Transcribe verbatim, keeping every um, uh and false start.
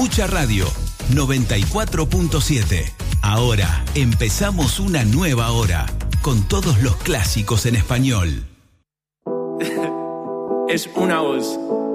Mucha Radio, noventa y cuatro punto siete. Ahora empezamos una nueva hora con todos los clásicos en español. Es una voz.